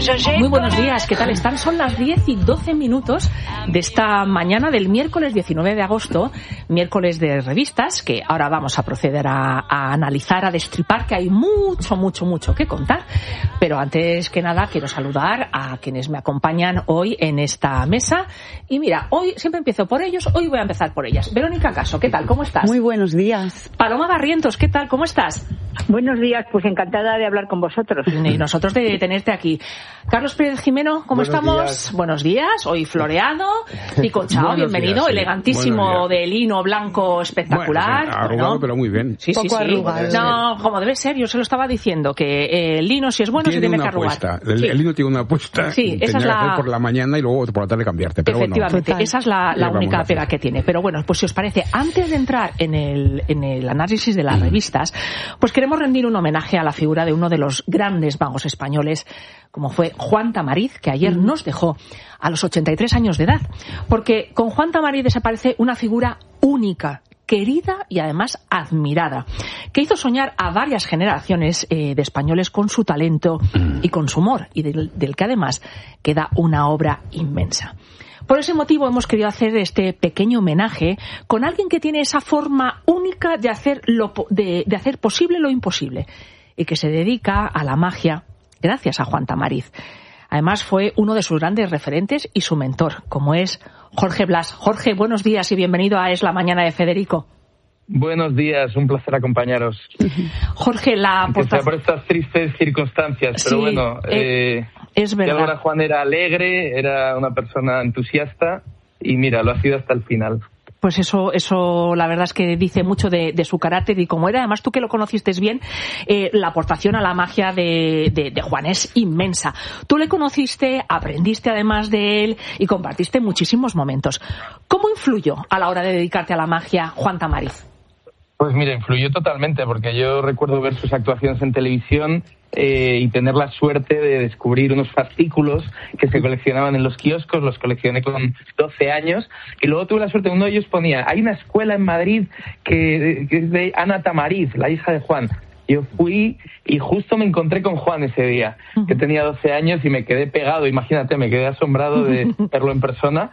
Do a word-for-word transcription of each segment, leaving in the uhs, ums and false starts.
Muy buenos días, ¿qué tal están? Son las diez y doce minutos de esta mañana del miércoles diecinueve de agosto, miércoles de revistas, que ahora vamos a proceder a, a analizar, a destripar, que hay mucho, mucho, mucho que contar. Pero antes que nada quiero saludar a quienes me acompañan hoy en esta mesa. Y mira, hoy siempre empiezo por ellos, hoy voy a empezar por ellas. Verónica Caso, ¿qué tal? ¿Cómo estás? Muy buenos días. Paloma Barrientos, ¿qué tal? ¿Cómo estás? Buenos días, pues encantada de hablar con vosotros. Y nosotros de tenerte aquí. Carlos Pérez Jimeno, ¿cómo Buenos estamos? Días. Buenos días, hoy floreado. Pico Chao, bienvenido, días, sí. elegantísimo, de lino blanco espectacular. Bueno, arrugado, bueno, pero muy bien. Sí, sí, Poco sí. arrugado. No, como debe ser, yo se lo estaba diciendo, que el lino si es bueno se Tiene tiene una que arrugar. apuesta. El, Sí. el lino tiene una apuesta. Sí, que esa tenía es que la- hacer por la mañana y luego por la tarde cambiarte. Pero Efectivamente, Total. esa es la, la ¿Qué vamos única a hacer? pega que tiene. Pero bueno, pues si os parece, antes de entrar en el, en el análisis de las revistas, pues queremos rendir un homenaje a la figura de uno de los grandes magos españoles, como fue Juan Tamariz, que ayer nos dejó a los ochenta y tres años de edad. Porque con Juan Tamariz desaparece una figura única, querida y además admirada, que hizo soñar a varias generaciones eh, de españoles con su talento y con su humor, y del, del que además queda una obra inmensa. Por ese motivo hemos querido hacer este pequeño homenaje con alguien que tiene esa forma única de hacer, lo, po- de, de hacer posible lo imposible, y que se dedica a la magia gracias a Juan Tamariz. Además fue uno de sus grandes referentes y su mentor, como es Jorge Blas. Jorge, buenos días y bienvenido a Es la Mañana de Federico. Buenos días, un placer acompañaros. Jorge, la Aunque sea por aportación... estas tristes circunstancias, Sí, pero bueno, eh, eh, es de verdad. ahora Juan era alegre, era una persona entusiasta y mira, lo ha sido hasta el final. Pues eso, eso la verdad es que dice mucho de, de su carácter y cómo era. Además, tú que lo conociste bien, eh, la aportación a la magia de, de, de Juan es inmensa. Tú le conociste, aprendiste además de él y compartiste muchísimos momentos. ¿Cómo influyó a la hora de dedicarte a la magia Juan Tamariz? Pues mira, influyó totalmente, porque yo recuerdo ver sus actuaciones en televisión eh, y tener la suerte de descubrir unos fascículos que se coleccionaban en los kioscos, los coleccioné con doce años, y luego tuve la suerte, uno de ellos ponía, hay una escuela en Madrid que, que es de Ana Tamariz, la hija de Juan. Yo fui y justo me encontré con Juan ese día, que tenía doce años y me quedé pegado, imagínate, me quedé asombrado de verlo en persona.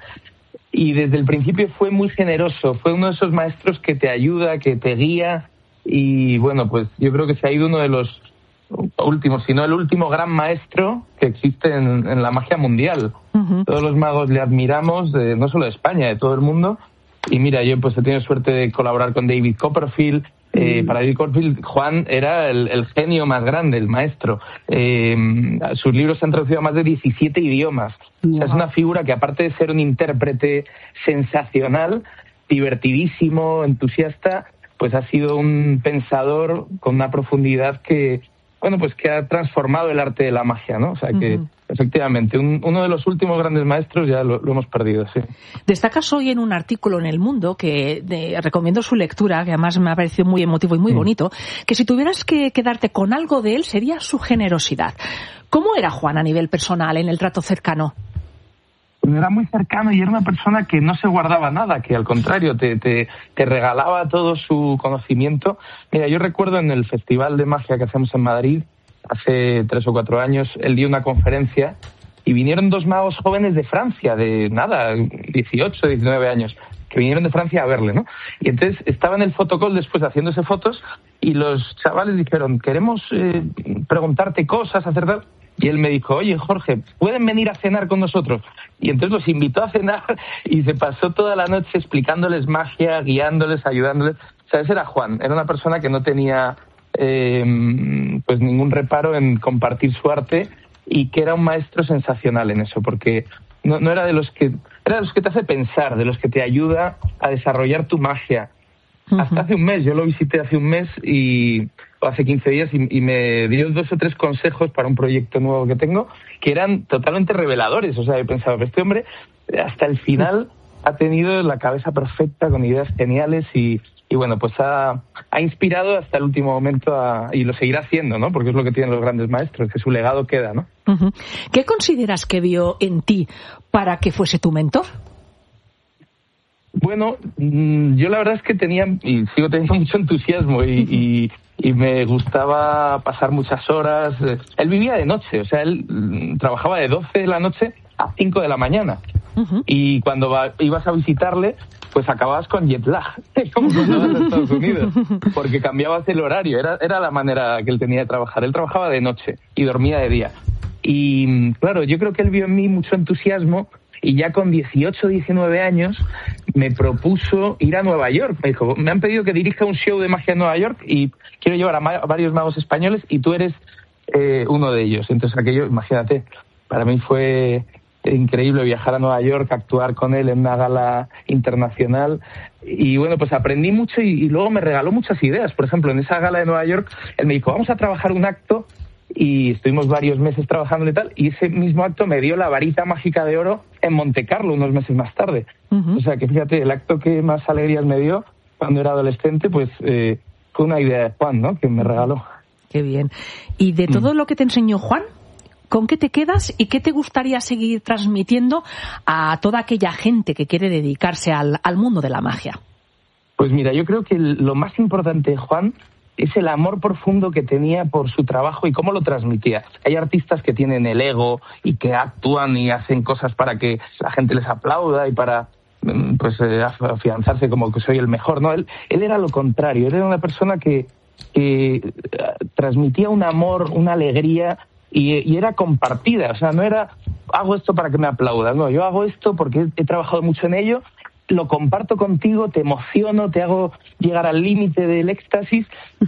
Y desde el principio fue muy generoso, fue uno de esos maestros que te ayuda, que te guía, y bueno, pues yo creo que se ha ido uno de los últimos, si no el último gran maestro que existe en, en la magia mundial. Uh-huh. Todos los magos le admiramos, de, no solo de España, de todo el mundo, y mira, yo pues he tenido suerte de colaborar con David Copperfield. Eh, para David Copperfield, Juan era el, el genio más grande, el maestro. Eh, sus libros se han traducido a más de diecisiete idiomas. O sea, es una figura que, aparte de ser un intérprete sensacional, divertidísimo, entusiasta, pues ha sido un pensador con una profundidad que, bueno, pues que ha transformado el arte de la magia, ¿no? O sea que, uh-huh. efectivamente, un, uno de los últimos grandes maestros ya lo, lo hemos perdido, sí. Destacas hoy en un artículo en El Mundo, que de, recomiendo su lectura, que además me ha parecido muy emotivo y muy mm. bonito, que si tuvieras que quedarte con algo de él sería su generosidad. ¿Cómo era Juan a nivel personal, en el trato cercano? Era muy cercano y era una persona que no se guardaba nada, que al contrario te, te, te regalaba todo su conocimiento. Mira, yo recuerdo en el Festival de Magia que hacemos en Madrid, hace tres o cuatro años, él dio una conferencia y vinieron dos magos jóvenes de Francia, de nada, dieciocho, diecinueve años, que vinieron de Francia a verle, ¿no? Y entonces estaba en el fotocall después haciéndose fotos y los chavales dijeron, queremos eh, preguntarte cosas, hacer tal... Y él me dijo, oye, Jorge, ¿pueden venir a cenar con nosotros? Y entonces los invitó a cenar y se pasó toda la noche explicándoles magia, guiándoles, ayudándoles. O sea, ese era Juan. Era una persona que no tenía eh, pues ningún reparo en compartir su arte y que era un maestro sensacional en eso, porque no, no era de los que... Era de los que te hace pensar, de los que te ayuda a desarrollar tu magia. Uh-huh. Hasta hace un mes, yo lo visité hace un mes y... hace quince días y, y me dio dos o tres consejos para un proyecto nuevo que tengo que eran totalmente reveladores. O sea, he pensado que este hombre hasta el final ha tenido la cabeza perfecta con ideas geniales y, y bueno, pues ha, ha inspirado hasta el último momento a, y lo seguirá haciendo, ¿no? Porque es lo que tienen los grandes maestros, que su legado queda, ¿no? Uh-huh. ¿Qué consideras que vio en ti para que fuese tu mentor? Bueno, yo la verdad es que tenía y sigo teniendo mucho entusiasmo y, y, y me gustaba pasar muchas horas. Él vivía de noche, o sea, él trabajaba de doce de la noche a cinco de la mañana. Uh-huh. Y cuando va, ibas a visitarle, pues acababas con jet lag, como cuando vas a Estados Unidos, porque cambiabas el horario. Era, era la manera que él tenía de trabajar. Él trabajaba de noche y dormía de día. Y claro, yo creo que él vio en mí mucho entusiasmo. Y ya con dieciocho, diecinueve años me propuso ir a Nueva York. Me dijo, me han pedido que dirija un show de magia en Nueva York y quiero llevar a, ma- a varios magos españoles y tú eres eh, uno de ellos. Entonces aquello, imagínate, para mí fue increíble viajar a Nueva York, actuar con él en una gala internacional. Y bueno, pues aprendí mucho y, y luego me regaló muchas ideas. Por ejemplo, en esa gala de Nueva York, él me dijo, vamos a trabajar un acto. Y estuvimos varios meses trabajando y tal, y ese mismo acto me dio la varita mágica de oro en Monte Carlo unos meses más tarde. Uh-huh. O sea que fíjate, el acto que más alegrías me dio cuando era adolescente, pues eh, fue una idea de Juan, ¿no?, que me regaló. Qué bien. Y de todo mm. lo que te enseñó Juan, ¿con qué te quedas y qué te gustaría seguir transmitiendo a toda aquella gente que quiere dedicarse al, al mundo de la magia? Pues mira, yo creo que lo más importante de Juan es el amor profundo que tenía por su trabajo y cómo lo transmitía. Hay artistas que tienen el ego y que actúan y hacen cosas para que la gente les aplauda y para pues eh, afianzarse como que soy el mejor. No, él, él era lo contrario. Él era una persona que, que transmitía un amor, una alegría y, y era compartida. O sea, no era hago esto para que me aplaudan. No, yo hago esto porque he, he trabajado mucho en ello. Lo comparto contigo, te emociono, te hago llegar al límite del éxtasis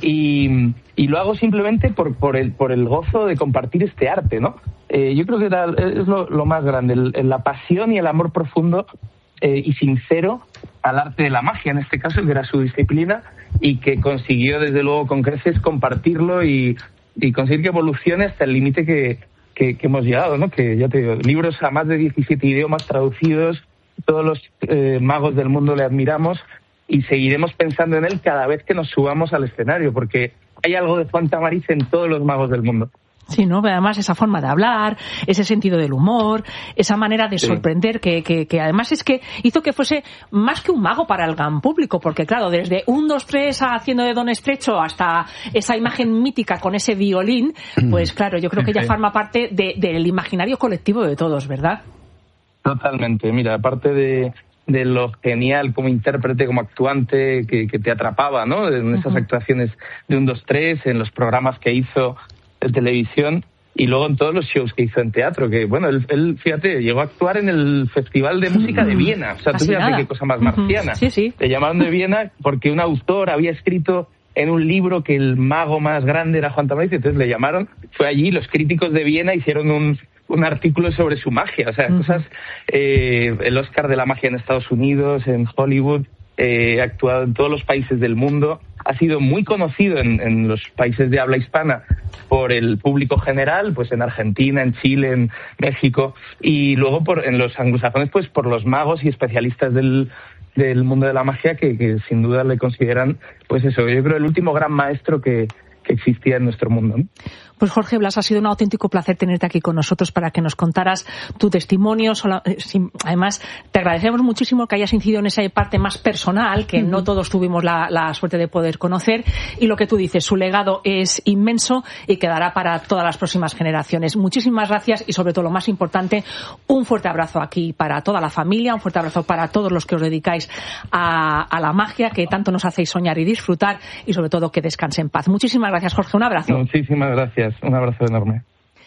y, y lo hago simplemente por, por, el, por el gozo de compartir este arte, ¿no? Eh, yo creo que era, es lo, lo más grande, el, la pasión y el amor profundo eh, y sincero al arte de la magia, en este caso, que era su disciplina, y que consiguió, desde luego, con creces compartirlo y, y conseguir que evolucione hasta el límite que, que, que hemos llegado, ¿no? Que ya te digo, libros a más de diecisiete idiomas traducidos. Todos los eh, magos del mundo le admiramos y seguiremos pensando en él cada vez que nos subamos al escenario, porque hay algo de Juan Tamariz en todos los magos del mundo. Sí, ¿no? Además, esa forma de hablar, ese sentido del humor, esa manera de sorprender, sí. que, que, que además es que hizo que fuese más que un mago para el gran público, porque claro, desde un, dos, tres haciendo de Don Estrecho hasta esa imagen mítica con ese violín, pues claro, yo creo que ya forma parte de, del imaginario colectivo de todos, ¿verdad? Totalmente. Mira, aparte de, de lo genial como intérprete, como actuante, que, que te atrapaba, ¿no? En esas uh-huh. actuaciones de un, dos, tres, en los programas que hizo de televisión y luego en todos los shows que hizo en teatro, que bueno, él, él fíjate, llegó a actuar en el Festival de Música de Viena. O sea, Casi tú fíjate nada. Qué cosa más marciana. Uh-huh. Sí, sí. Le llamaron de Viena porque un autor había escrito en un libro que el mago más grande era Juan Tamariz, entonces le llamaron, fue allí, los críticos de Viena hicieron un un artículo sobre su magia, o sea, uh-huh. cosas, eh, el Oscar de la magia en Estados Unidos, en Hollywood, eh, ha actuado en todos los países del mundo, ha sido muy conocido en, en los países de habla hispana por el público general, pues en Argentina, en Chile, en México, y luego por en los anglosajones, pues por los magos y especialistas del del mundo de la magia que, que sin duda le consideran, pues eso, yo creo el último gran maestro que que existía en nuestro mundo, ¿no? Pues Jorge Blas, ha sido un auténtico placer tenerte aquí con nosotros para que nos contaras tu testimonio. Además, te agradecemos muchísimo que hayas incidido en esa parte más personal, que uh-huh. no todos tuvimos la, la suerte de poder conocer. Y lo que tú dices, su legado es inmenso y quedará para todas las próximas generaciones. Muchísimas gracias y, sobre todo, lo más importante, un fuerte abrazo aquí para toda la familia, un fuerte abrazo para todos los que os dedicáis a, a la magia, que tanto nos hacéis soñar y disfrutar, y, sobre todo, que descanse en paz. Muchísimas gracias, Jorge. Un abrazo. Muchísimas gracias. Un abrazo enorme.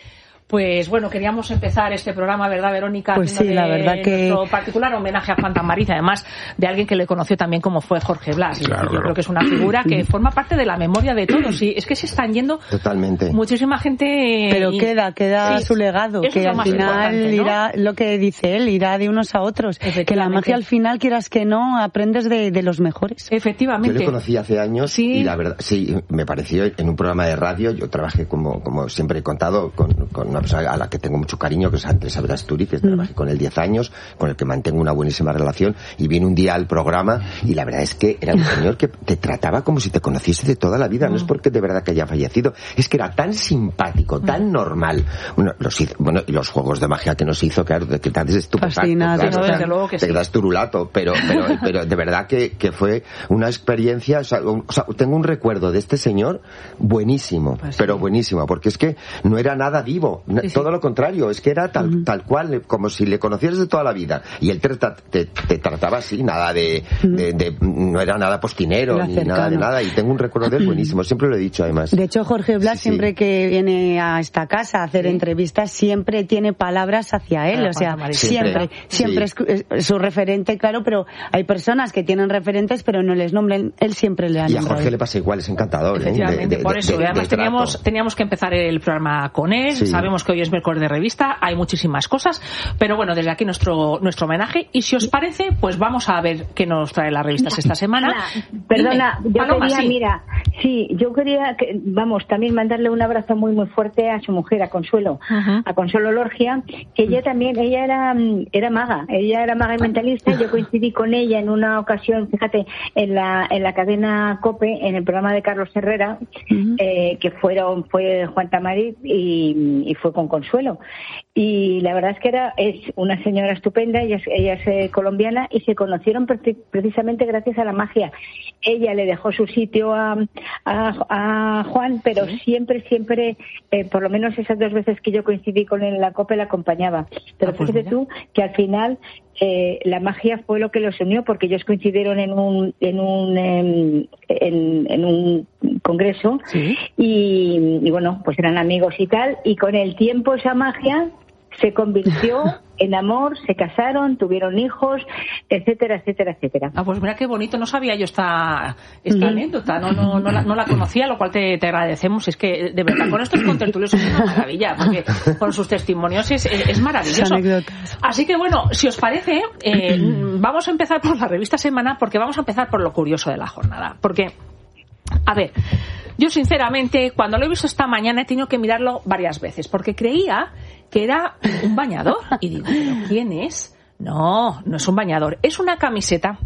Pues bueno, queríamos empezar este programa, ¿verdad, Verónica? Pues sí, la verdad que... nuestro particular homenaje a Juan Tamariz, además de alguien que le conoció también como fue Jorge Blas. Claro, Yo claro. creo que es una figura que forma parte de la memoria de todos. Y es que se están yendo totalmente muchísima gente... Pero y... queda, queda sí, su legado, que al final ¿no? irá, lo que dice él, irá de unos a otros. Que la magia al final, quieras que no, aprendes de, de los mejores. Efectivamente. Yo le conocí hace años sí. y la verdad, sí, me pareció en un programa de radio, yo trabajé como, como siempre he contado, con, con una persona a la que tengo mucho cariño, que es Andrés Aberasturi, que trabajé con él diez años, con el que mantengo una buenísima relación, y vino un día al programa y la verdad es que era un señor que te trataba como si te conociese de toda la vida, no es porque de verdad que haya fallecido, es que era tan simpático, tan normal. Bueno, los, bueno, y los juegos de magia que nos hizo, claro, de que te haces estupefacto, claro, no, desde luego que te sí. quedas turulato, pero, pero, pero de verdad que, que fue una experiencia, o sea, o sea, tengo un recuerdo de este señor buenísimo, pues sí. pero buenísimo, porque es que no era nada vivo, sí, todo sí. lo contrario, es que era tal, uh-huh. tal cual, como si le conocieras de toda la vida, y él te, te, te trataba así, nada de, uh-huh. de, de, no era nada postinero, era ni cercano. nada de nada, y tengo un recuerdo de él buenísimo, siempre lo he dicho además. De hecho, Jorge Blas, sí, siempre sí. que viene a esta casa a hacer sí. entrevistas, siempre tiene palabras hacia él, Para o sea, siempre, siempre, siempre sí. es, es su referente, claro, pero hay personas que tienen referentes, pero no les nombran, él siempre le ha nombrado. Y a Jorge le pasa igual, es encantador. Efectivamente, ¿eh? de, de, por eso, de, de, además de teníamos, teníamos que empezar el programa con él, sí. sabemos que hoy es miércoles de revista, hay muchísimas cosas, pero bueno, desde aquí nuestro nuestro homenaje, y si os parece, pues vamos a ver qué nos trae las revistas esta semana. Hola, perdona, Dime, yo Paloma, quería, sí. mira, sí, yo quería, que, vamos, también mandarle un abrazo muy muy fuerte a su mujer, a Consuelo, uh-huh. a Consuelo Lorgia, que ella también, ella era, era maga, ella era maga y mentalista, yo coincidí con ella en una ocasión, fíjate, en la en la cadena COPE, en el programa de Carlos Herrera, uh-huh. eh, que fueron fue Juan Tamariz y, y fue con Consuelo. Y la verdad es que era es una señora estupenda, ella es, ella es eh, colombiana, y se conocieron pre- precisamente gracias a la magia. Ella le dejó su sitio a, a, a Juan, pero sí. siempre, siempre, eh, por lo menos esas dos veces que yo coincidí con él en la COPE, la acompañaba. Pero ah, pues fíjate mira. tú que al final eh, la magia fue lo que los unió, porque ellos coincidieron en un en un en, en, en un congreso ¿Sí? y, y bueno, pues eran amigos y tal, y con el tiempo esa magia se convirtió en amor, se casaron, tuvieron hijos, etcétera, etcétera, etcétera. Ah, pues mira qué bonito, no sabía yo esta, esta mm. anécdota, no, no, no, la, no la conocía, lo cual te, te agradecemos. Es que, de verdad, con estos contertulios es una maravilla, porque con sus testimonios es, es maravilloso. Así que bueno, si os parece, eh, vamos a empezar por la revista Semana, porque vamos a empezar por lo curioso de la jornada. Porque, a ver, yo sinceramente, cuando lo he visto esta mañana he tenido que mirarlo varias veces, porque creía que era un bañador. Y digo, ¿pero quién es? No, no es un bañador, es una camiseta.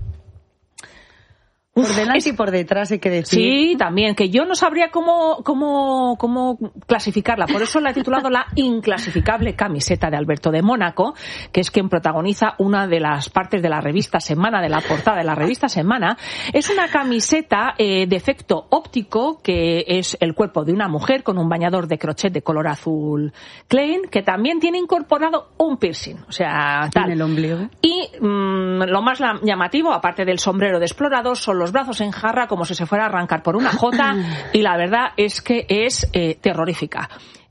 Por delante es, y por detrás, hay que decir. Sí, también, que yo no sabría cómo, cómo, cómo clasificarla. Por eso la he titulado La inclasificable camiseta de Alberto de Mónaco, que es quien protagoniza una de las partes de la revista Semana, de la portada de la revista Semana. Es una camiseta eh, de efecto óptico, que es el cuerpo de una mujer con un bañador de crochet de color azul Klein, que también tiene incorporado un piercing. O sea, tal. En el ombligo. Y mmm, lo más llamativo, aparte del sombrero de explorador, son los brazos en jarra como si se fuera a arrancar por una jota, y la verdad es que es eh, terrorífica.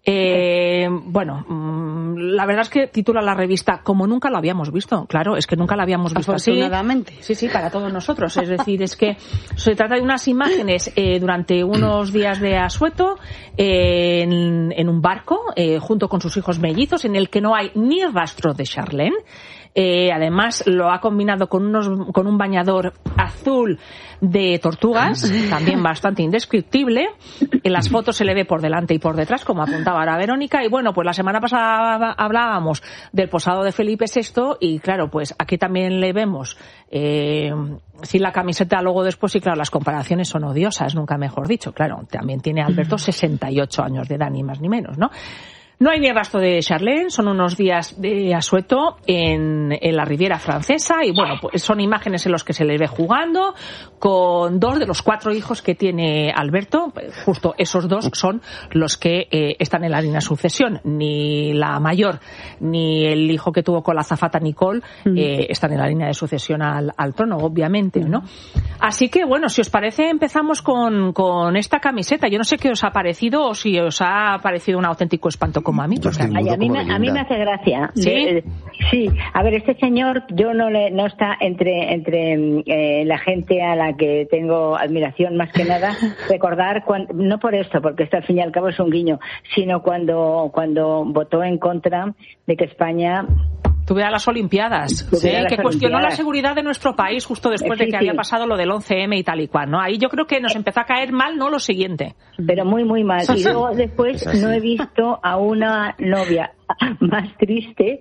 Eh, bueno, mmm, la verdad es que titula la revista Como nunca lo habíamos visto. Claro, es que nunca lo habíamos visto así. Afortunadamente. Sí, sí, para todos nosotros. Es decir, es que se trata de unas imágenes eh, durante unos días de asueto eh, en, en un barco eh, junto con sus hijos mellizos, en el que no hay ni rastro de Charlene. Eh, además lo ha combinado con unos con un bañador azul de tortugas, también bastante indescriptible. En las fotos se le ve por delante y por detrás, como apuntaba ahora Verónica. Y bueno, pues la semana pasada hablábamos del posado de Felipe sexto, y claro, pues aquí también le vemos eh, sin la camiseta luego después, y claro, las comparaciones son odiosas, nunca mejor dicho. Claro, también tiene Alberto sesenta y ocho años de edad, ni más ni menos, ¿no? No hay ni rastro de Charlene, son unos días de asueto en, en la Riviera Francesa, y bueno, pues son imágenes en los que se le ve jugando con dos de los cuatro hijos que tiene Alberto. Justo esos dos son los que eh, están en la línea de sucesión. Ni la mayor ni el hijo que tuvo con la azafata Nicole eh, están en la línea de sucesión al, al trono, obviamente, ¿no? Así que bueno, si os parece, empezamos con, con esta camiseta. Yo no sé qué os ha parecido, o si os ha parecido un auténtico espanto como a mí. O sea, Ay, a, mí me, a mí me hace gracia. ¿Sí? De, sí. A ver, este señor, yo no le, no está entre entre eh, la gente a la que tengo admiración, más que nada recordar cuando, no por esto, porque esto al fin y al cabo es un guiño, sino cuando cuando votó en contra de que España Tuve a las Olimpiadas, ¿sí? a las que cuestionó Olimpiadas. la seguridad de nuestro país justo después Sí, de que sí. había pasado lo del once eme y tal y cual, ¿no? Ahí yo creo que nos empezó a caer mal, no lo siguiente. Pero muy, muy mal. Y luego después Es así. no he visto a una novia más triste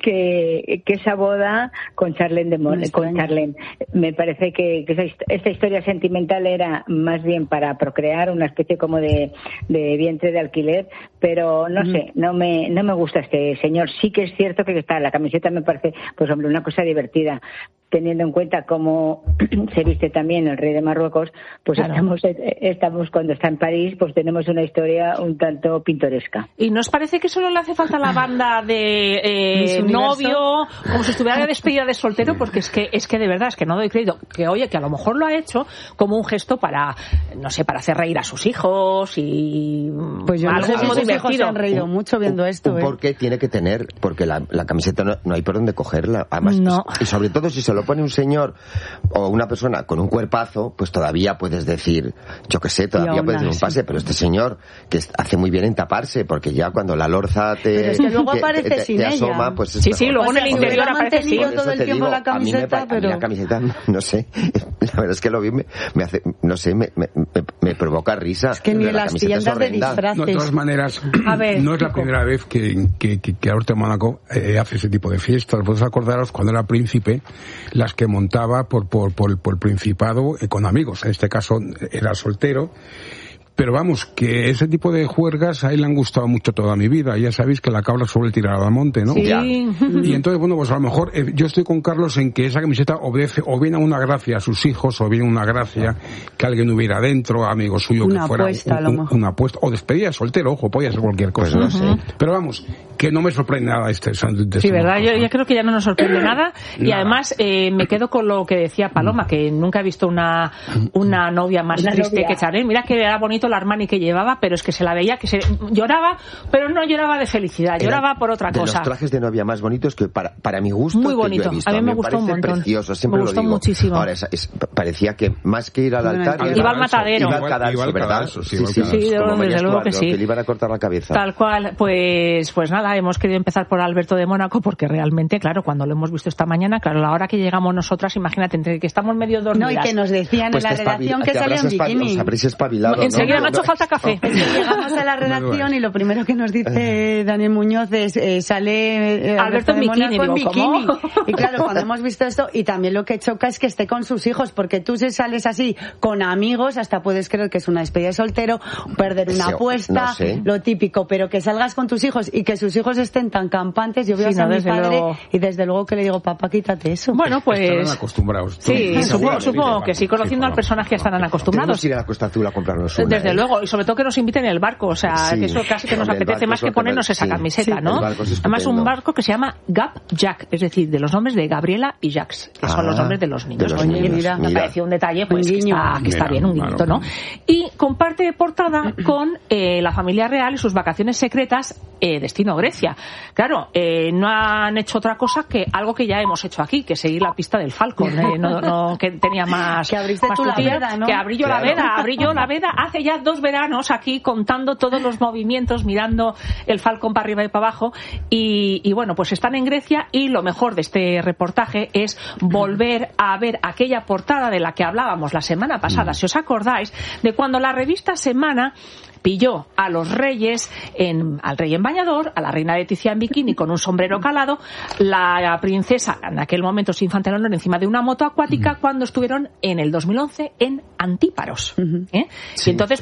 que, que esa boda con Charlene de Mon- con Charlene. Me parece que, que esa hist- esta historia sentimental era más bien para procrear, una especie como de, de vientre de alquiler, pero no sé, no me no me gusta este señor. Sí que es cierto que está la camiseta, me parece, pues hombre, una cosa divertida, teniendo en cuenta cómo se viste también el rey de Marruecos, pues Claro. estamos estamos cuando está en París, pues tenemos una historia un tanto pintoresca. ¿Y nos parece que solo le hace falta la banda de eh, novio, como si estuviera de despedida de soltero? Porque es que es que de verdad es que no doy crédito. Que oye, que a lo mejor lo ha hecho como un gesto para, no sé, para hacer reír a sus hijos y Pues yo no algo, sé si algo sus hijos se divertido. han reído mucho viendo esto. Un ¿eh? porqué tiene que tener, porque la, la camiseta no, no hay por dónde cogerla. Además, No. y sobre todo si se lo pone un señor o una persona con un cuerpazo, pues todavía puedes decir, yo qué sé, todavía aún puedes decir un así. pase, pero este señor que es- hace muy bien en taparse, porque ya cuando la lorza te, Pero es que luego te- aparece te- te sin ella. asoma, pues es Sí, sí, mejor. luego en el O sea, interior hubiera aparece así. mantenido Por eso todo el te tiempo digo, la a mí me camiseta, pa- a mí pero... la camiseta, no sé, la verdad es que lo vi, me, me hace, no sé, me, me, me, me provoca risa. Es que ni La las camiseta es tiendas de horrenda. disfraz- No, de todas maneras, A ver, no es la Kiko. primera vez que, que, que, que Alberto de Mónaco eh, hace ese tipo de fiestas. Podéis acordaros cuando era príncipe, las que montaba por, por, por, por el Principado eh, con amigos. En este caso era soltero. Pero vamos, que ese tipo de juergas a él le han gustado mucho toda mi vida. Ya sabéis que la cabra suele tirar al monte, ¿no? Sí. Ya. Y entonces, bueno, pues a lo mejor eh, yo estoy con Carlos en que esa camiseta obedece o bien a una gracia a sus hijos, o bien una gracia que alguien hubiera dentro, amigo suyo Una que fuera apuesta, un- a lo un- mejor. una apuesta, o despedida de soltero, ojo, podía ser cualquier cosa. Pues no sé. Pero vamos, que no me sorprende nada este. De Sí, este verdad, yo, moco, yo creo que ya no nos sorprende nada y Nada. además eh, me quedo con lo que decía Paloma, que nunca he visto una una novia más Una triste novia. que Charlene. Mira que era bonito el Armani que llevaba, pero es que se la veía que se lloraba, pero no lloraba de felicidad, Era lloraba por otra de cosa. los trajes de novia más bonitos que para, para mi gusto Muy que yo bonito. he visto. A mí me gustó un parece montón. precioso, siempre Me lo gustó digo. muchísimo. Ahora, es- es- parecía que más que ir al altar... Al Iba al matadero. Iba al cadalso, Iba al ¿verdad? cadalso, sí, iba al Sí, cadalso. sí, como desde María luego que Estuardo, sí. que le iban a cortar la cabeza. Tal cual, pues pues nada, hemos querido empezar por Alberto de Mónaco porque realmente, claro, cuando lo hemos visto esta mañana, claro, la hora que llegamos nosotras, imagínate, entre que estamos medio dormidas. No, y que nos decían Pues en la te espabil- redacción que te salía en habrás espabil- bikini. Os habréis espabilado, Enseguida ¿no? no ha hecho falta café. Llegamos a la redacción y lo primero que nos dice Daniel Muñoz es eh, sale eh, Alberto en de bikini, Mónaco en digo, bikini. ¿cómo? Y claro, cuando hemos visto esto, y también lo que choca es que esté con sus hijos, porque tú si sales así con amigos, hasta puedes creer que es una despedida de soltero, perder una Sí, apuesta, no sé. lo típico, pero que salgas con tus hijos y que sus hijos estén tan campantes, yo veo Sí, a no, mi desde padre luego. y desde luego que le digo, papá, quítate eso. Bueno, Estarán pues acostumbrados. sí, Tú- supongo, Sí, supongo sí, que sí, conociendo sí, al personaje estarán Tenemos acostumbrados. que ir a la Costa Azul a comprarnos una. Desde ¿eh? luego, y sobre todo que nos inviten en el barco, o sea, Sí. que eso casi que nos El apetece barco más es lo que que ponernos me- esa sí, camiseta, sí, ¿no? el barco es Además, un estupendo. barco que se llama Gap Jack, es decir, de los nombres de Gabriela y Jacques, que son Ah, los nombres de los de niños. los Oye, niños, mira, me mira. pareció un detalle pues, Un que guiño. está, que está Mira, bien, un guiñito, ¿no? claro. Y comparte portada con eh, la familia real y sus vacaciones secretas, eh, destino Grecia. Claro, eh, no han hecho otra cosa que algo que ya hemos hecho aquí, que seguir la pista del Falcon, eh, no, no, que tenía más... Que abriste más tú la tutía, veda, ¿no? Que abrí yo Claro. la veda, abrí yo la veda hace ya dos veranos aquí contando todos los movimientos, mirando el Falcon para arriba y para abajo y, y bueno, pues están en Grecia y lo mejor de este reportaje es volver a ver aquella portada de la que hablábamos la semana pasada, si os acordáis, de cuando la revista Semana pilló a los reyes, en, al rey en bañador, a la reina Leticia en bikini con un sombrero calado, la princesa, en aquel momento su infante Leonor, encima de una moto acuática cuando estuvieron en el dos mil once en Antíparos. ¿eh? Sí. Y entonces